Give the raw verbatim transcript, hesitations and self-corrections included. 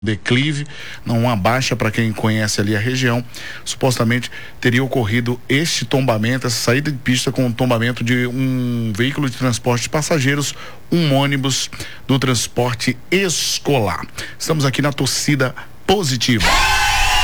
declive, não há baixa para quem conhece ali a região. Supostamente teria ocorrido este tombamento, essa saída de pista com o tombamento de um veículo de transporte de passageiros, um ônibus do transporte escolar. Estamos aqui na torcida positiva.